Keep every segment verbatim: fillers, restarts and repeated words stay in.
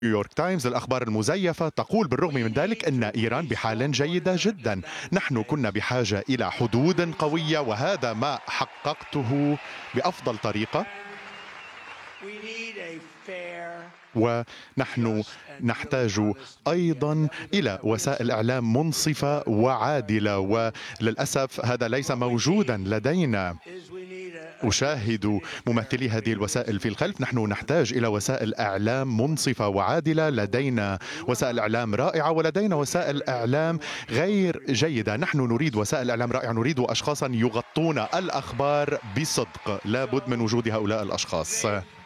نيويورك تايمز الأخبار المزيفة تقول بالرغم من ذلك أن إيران بحال جيدة جدا. نحن كنا بحاجة إلى حدود قوية وهذا ما حققته بأفضل طريقة. ونحن نحتاج أيضا إلى وسائل إعلام منصفة وعادلة، وللأسف هذا ليس موجودا لدينا. أشاهد ممثلي هذه الوسائل في الخلف. نحن نحتاج إلى وسائل إعلام منصفة وعادلة. لدينا وسائل إعلام رائعة ولدينا وسائل إعلام غير جيدة. نحن نريد وسائل إعلام رائعة، نريد أشخاصا يغطون الأخبار بصدق. لابد من وجود هؤلاء الأشخاص.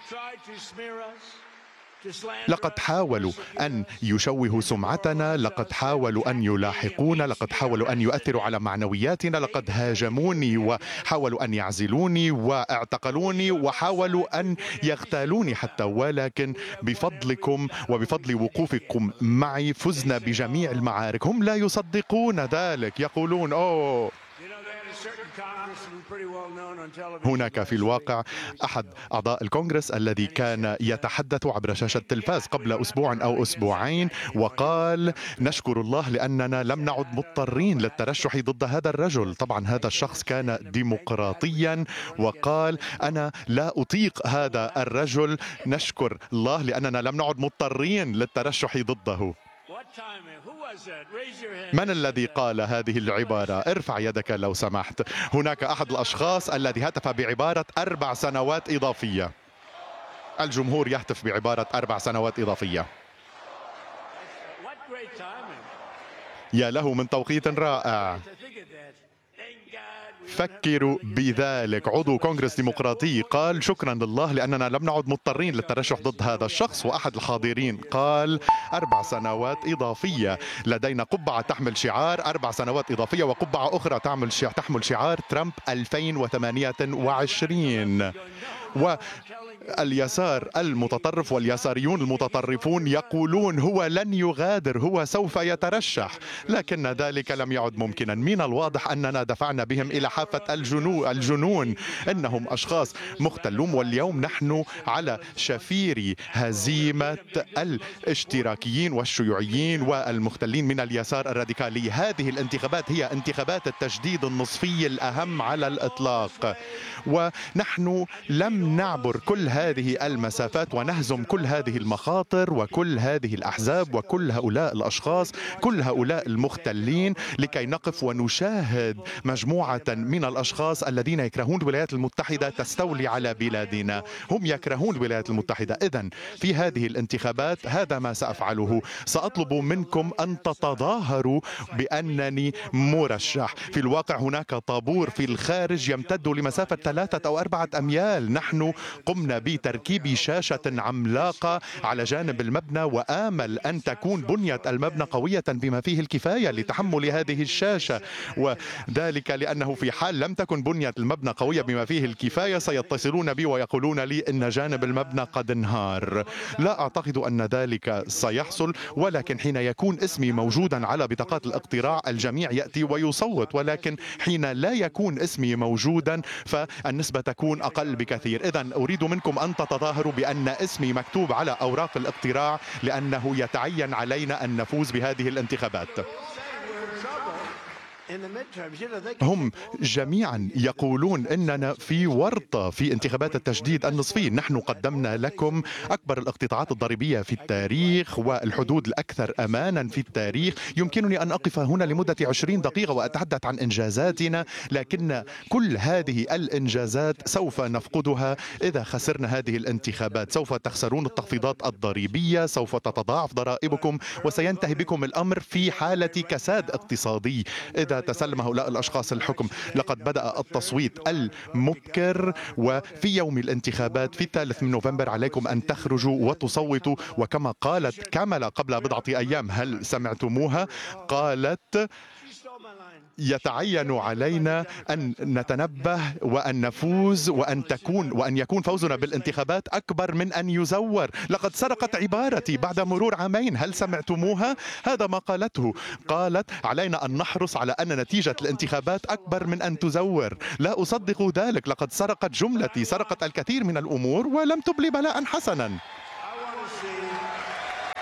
لقد حاولوا أن يشوهوا سمعتنا، لقد حاولوا أن يلاحقونا، لقد حاولوا أن يؤثروا على معنوياتنا، لقد هاجموني وحاولوا أن يعزلوني واعتقلوني وحاولوا أن يغتالوني حتى، ولكن بفضلكم وبفضل وقوفكم معي فزنا بجميع المعارك. هم لا يصدقون ذلك، يقولون أوه هناك في الواقع أحد أعضاء الكونغرس الذي كان يتحدث عبر شاشة التلفاز قبل أسبوع أو أسبوعين وقال نشكر الله لأننا لم نعد مضطرين للترشح ضد هذا الرجل. طبعا هذا الشخص كان ديمقراطيا وقال أنا لا أطيق هذا الرجل، نشكر الله لأننا لم نعد مضطرين للترشح ضده. من الذي قال هذه العبارة؟ ارفع يدك لو سمحت. هناك أحد الأشخاص الذي هتف بعبارة أربع سنوات إضافية. الجمهور يهتف بعبارة أربع سنوات إضافية. يا له من توقيت رائع. فكروا بذلك. عضو كونغرس ديمقراطي قال شكرا لله لأننا لم نعد مضطرين للترشح ضد هذا الشخص، وأحد الحاضرين قال أربع سنوات إضافية. لدينا قبعة تحمل شعار أربع سنوات إضافية وقبعة أخرى تعمل تحمل شعار ترامب ألفين وثمانية وعشرين. واليسار المتطرف واليساريون المتطرفون يقولون هو لن يغادر، هو سوف يترشح، لكن ذلك لم يعد ممكنا. من الواضح أننا دفعنا بهم إلى حافة الجنو الجنون. إنهم أشخاص مختلون، واليوم نحن على شفير هزيمة الاشتراكيين والشيوعيين والمختلين من اليسار الراديكالي. هذه الانتخابات هي انتخابات التجديد النصفي الأهم على الإطلاق، ونحن لم نعبر كل هذه المسافات ونهزم كل هذه المخاطر وكل هذه الأحزاب وكل هؤلاء الأشخاص، كل هؤلاء المختلين، لكي نقف ونشاهد مجموعة من الأشخاص الذين يكرهون الولايات المتحدة تستولي على بلادنا. هم يكرهون الولايات المتحدة. إذن في هذه الانتخابات هذا ما سأفعله. سأطلب منكم أن تتظاهروا بأنني مرشح. في الواقع هناك طابور في الخارج يمتد لمسافة ثلاثة أو أربعة أميال. نحن قمنا بتركيب شاشة عملاقة على جانب المبنى، وآمل أن تكون بنية المبنى قوية بما فيه الكفاية لتحمل هذه الشاشة، وذلك لأنه في حال لم تكن بنية المبنى قوية بما فيه الكفاية سيتصلون بي ويقولون لي إن جانب المبنى قد انهار. لا أعتقد أن ذلك سيحصل، ولكن حين يكون اسمي موجودا على بطاقات الاقتراع الجميع يأتي ويصوت، ولكن حين لا يكون اسمي موجودا فالنسبة تكون أقل بكثير. إذن أريد منكم أن تتظاهروا بأن اسمي مكتوب على أوراق الاقتراع لأنه يتعين علينا أن نفوز بهذه الانتخابات. هم جميعا يقولون إننا في ورطة في انتخابات التجديد النصفي. نحن قدمنا لكم أكبر الاقتطاعات الضريبية في التاريخ والحدود الأكثر أمانا في التاريخ. يمكنني أن أقف هنا لمدة عشرين دقيقة وأتحدث عن إنجازاتنا، لكن كل هذه الإنجازات سوف نفقدها إذا خسرنا هذه الانتخابات. سوف تخسرون التخفيضات الضريبية، سوف تتضاعف ضرائبكم، وسينتهي بكم الأمر في حالة كساد اقتصادي إذا تسلم هؤلاء الأشخاص الحكم. لقد بدأ التصويت المبكر، وفي يوم الانتخابات في الثالث من نوفمبر عليكم أن تخرجوا وتصوتوا. وكما قالت كاملا قبل بضعة أيام، هل سمعتموها؟ قالت يتعين علينا أن نتنبه وأن نفوز وأن تكون وأن يكون فوزنا بالانتخابات أكبر من أن يزور. لقد سرقت عبارتي بعد مرور عامين. هل سمعتموها؟ هذا ما قالته. قالت علينا أن نحرص على أن نتيجة الانتخابات أكبر من أن تزور. لا أصدق ذلك. لقد سرقت جملتي، سرقت الكثير من الأمور ولم تبلي بلاء حسنا.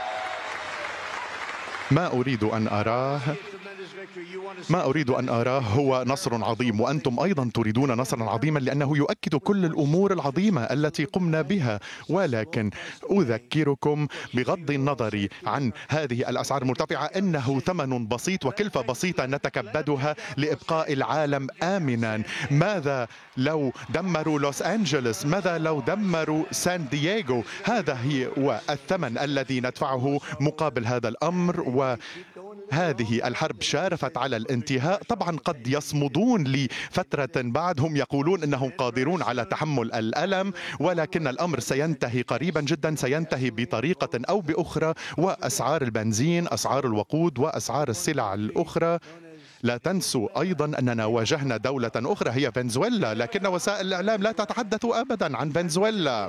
ما أريد أن أراه ما أريد أن أراه هو نصر عظيم، وأنتم أيضا تريدون نصرا عظيما لأنه يؤكد كل الأمور العظيمة التي قمنا بها. ولكن أذكركم بغض النظر عن هذه الأسعار المرتفعة أنه ثمن بسيط وكلفة بسيطة نتكبدها لإبقاء العالم آمنا. ماذا لو دمروا لوس أنجلوس؟ ماذا لو دمروا سان دييغو؟ هذا هو الثمن الذي ندفعه مقابل هذا الأمر. و هذه الحرب شارفت على الانتهاء. طبعا قد يصمدون لفترة بعد، هم يقولون أنهم قادرون على تحمل الألم، ولكن الأمر سينتهي قريبا جدا، سينتهي بطريقة أو بأخرى. وأسعار البنزين، أسعار الوقود، وأسعار السلع الأخرى. لا تنسوا أيضا أننا واجهنا دولة أخرى هي فنزويلا، لكن وسائل الإعلام لا تتحدث أبدا عن فنزويلا،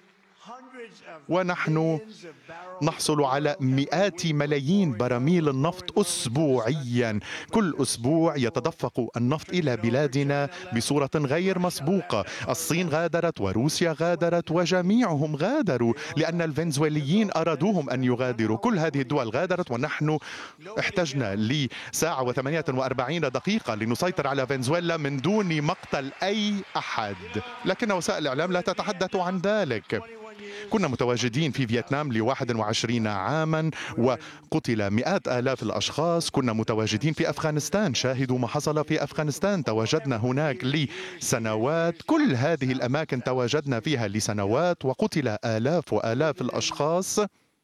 ونحن نحصل على مئات ملايين براميل النفط أسبوعيا. كل أسبوع يتدفق النفط إلى بلادنا بصورة غير مسبوقة. الصين غادرت وروسيا غادرت وجميعهم غادروا لأن الفنزويليين أرادوهم أن يغادروا. كل هذه الدول غادرت، ونحن احتجنا لساعة وثمانية وأربعين دقيقة لنسيطر على فنزويلا من دون مقتل أي أحد، لكن وسائل الإعلام لا تتحدث عن ذلك. كنا متواجدين في فيتنام لواحد وعشرين عاما وقتل مئات آلاف الأشخاص. كنا متواجدين في أفغانستان، شاهدوا ما حصل في أفغانستان. تواجدنا هناك لسنوات، كل هذه الأماكن تواجدنا فيها لسنوات وقتل آلاف وآلاف الأشخاص.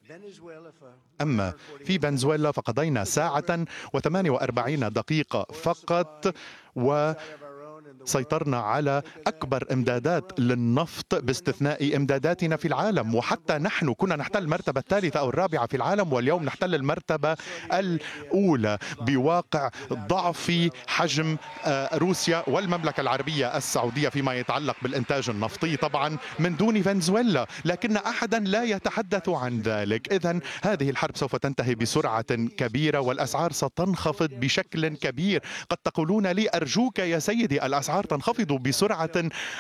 أما في فنزويلا فقضينا ساعة وثمانية وأربعين دقيقة فقط، و سيطرنا على أكبر إمدادات للنفط باستثناء إمداداتنا في العالم. وحتى نحن كنا نحتل المرتبة الثالثة أو الرابعة في العالم، واليوم نحتل المرتبة الأولى بواقع ضعف حجم روسيا والمملكة العربية السعودية فيما يتعلق بالإنتاج النفطي، طبعا من دون فنزويلا، لكن أحدا لا يتحدث عن ذلك. إذن هذه الحرب سوف تنتهي بسرعة كبيرة والأسعار ستنخفض بشكل كبير. قد تقولون لي أرجوك يا سيدي الأسعار تنخفض بسرعة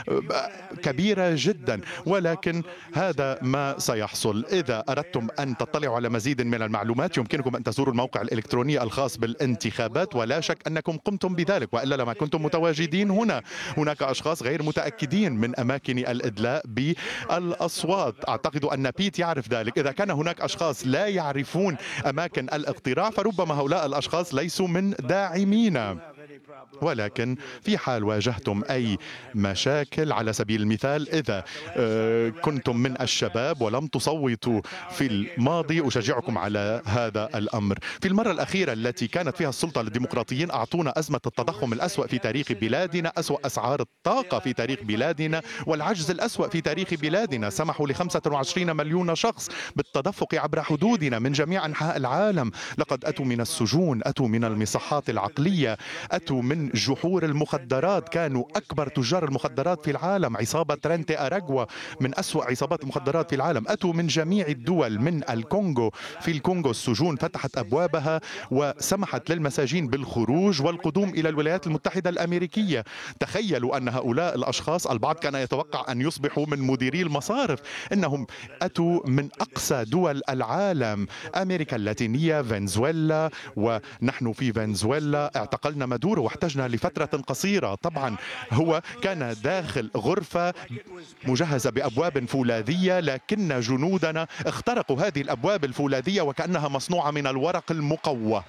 كبيرة جدا، ولكن هذا ما سيحصل. إذا أردتم أن تطلعوا على مزيد من المعلومات يمكنكم أن تزوروا الموقع الإلكتروني الخاص بالانتخابات، ولا شك أنكم قمتم بذلك وإلا لما كنتم متواجدين هنا. هناك أشخاص غير متأكدين من أماكن الإدلاء بالأصوات، أعتقد أن بيت يعرف ذلك. إذا كان هناك أشخاص لا يعرفون أماكن الاقتراع فربما هؤلاء الأشخاص ليسوا من داعمينا. ولكن في حال واجهتم أي مشاكل، على سبيل المثال إذا كنتم من الشباب ولم تصوتوا في الماضي، أشجعكم على هذا الأمر. في المرة الأخيرة التي كانت فيها السلطة للديمقراطيين أعطونا أزمة التضخم الأسوأ في تاريخ بلادنا، أسوأ أسعار الطاقة في تاريخ بلادنا، والعجز الأسوأ في تاريخ بلادنا. سمحوا ل خمسة وعشرين مليون شخص بالتدفق عبر حدودنا من جميع أنحاء العالم. لقد أتوا من السجون، أتوا من المصحات العقلية، أتوا من جحور المخدرات، كانوا أكبر تجار المخدرات في العالم. عصابة رنتي أراغوا من أسوأ عصابات المخدرات في العالم. أتوا من جميع الدول، من الكونغو. في الكونغو السجون فتحت أبوابها وسمحت للمساجين بالخروج والقدوم إلى الولايات المتحدة الأمريكية. تخيلوا أن هؤلاء الأشخاص، البعض كان يتوقع أن يصبحوا من مديري المصارف، إنهم أتوا من أقصى دول العالم، أمريكا اللاتينية، فنزويلا. ونحن في فنزويلا اعتقلنا مادورو واحتجنا لفترة قصيرة. طبعا هو كان داخل غرفة مجهزة بأبواب فولاذية، لكن جنودنا اخترقوا هذه الأبواب الفولاذية وكأنها مصنوعة من الورق المقوى.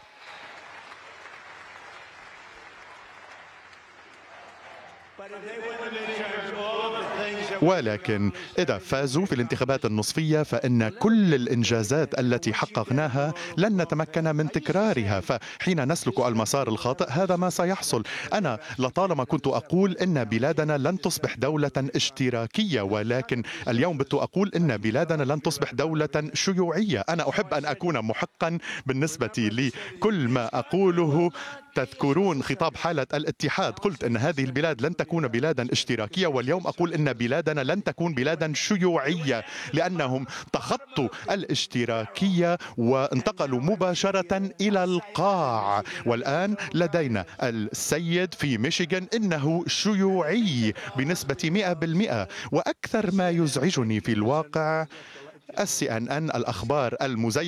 ولكن إذا فازوا في الانتخابات النصفية فإن كل الإنجازات التي حققناها لن نتمكن من تكرارها. فحين نسلك المسار الخاطئ هذا ما سيحصل. أنا لطالما كنت أقول إن بلادنا لن تصبح دولة اشتراكية، ولكن اليوم بت أقول إن بلادنا لن تصبح دولة شيوعية. أنا أحب أن أكون محقا بالنسبة لكل ما أقوله. تذكرون خطاب حالة الاتحاد، قلت أن هذه البلاد لن تكون بلادا اشتراكية، واليوم أقول أن بلادنا لن تكون بلادا شيوعية، لأنهم تخطوا الاشتراكية وانتقلوا مباشرة إلى القاع. والآن لدينا السيد في ميشيغان إنه شيوعي بنسبة مئة بالمئة. وأكثر ما يزعجني في الواقع السي إن إن الأخبار المزيفة